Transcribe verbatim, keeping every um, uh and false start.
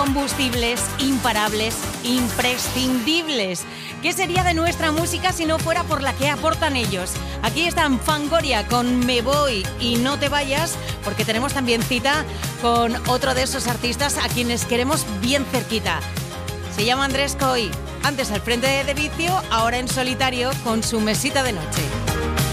incombustibles, imparables, imprescindibles. ¿Qué sería de nuestra música si no fuera por la que aportan ellos? Aquí están Fangoria con Me Voy y No Te Vayas, porque tenemos también cita con otro de esos artistas a quienes queremos bien cerquita. Se llama Andrés Coy, antes al frente de Vicio, ahora en solitario con su Mesita de Noche.